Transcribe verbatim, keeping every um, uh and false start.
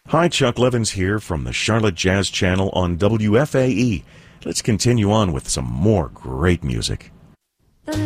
Hi, Chuck Levins here from the Charlotte Jazz Channel on W F A E. Let's continue on with some more great music.